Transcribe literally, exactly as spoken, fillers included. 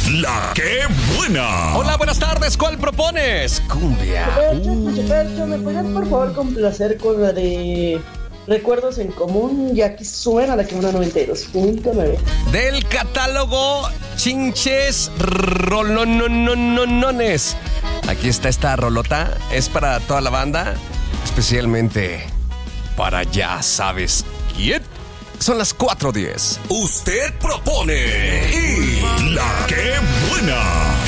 La que buena. Hola, buenas tardes. ¿Cuál propones? Cumbia. Percho, uh. Percho, ¿me podrías por favor complacer con la de Recuerdos en Común? Y aquí suena la que buena noventa y dos punto nueve. Del catálogo Chinches Rolonononones. Aquí está esta rolota. Es para toda la banda, especialmente para ya sabes quién. Son las cuatro diez. Usted propone y la que buena.